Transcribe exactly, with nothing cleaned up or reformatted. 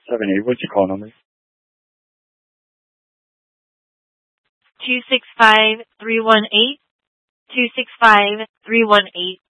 seven eight. What's your call number? two six five, three one eight. two six five, three one eight.